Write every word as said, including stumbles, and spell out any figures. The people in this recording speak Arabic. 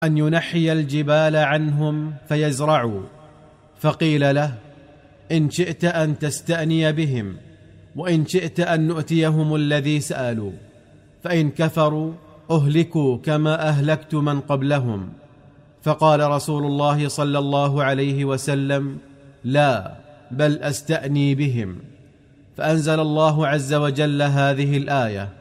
أن ينحي الجبال عنهم فيزرعوا، فقيل له: إن شئت أن تستأني بهم، وإن شئت أن نؤتيهم الذي سألوا، فإن كفروا أهلكوا كما أهلكت من قبلهم. فقال رسول الله صلى الله عليه وسلم: لا، بل أستأني بهم. فأنزل الله عز وجل هذه الآية: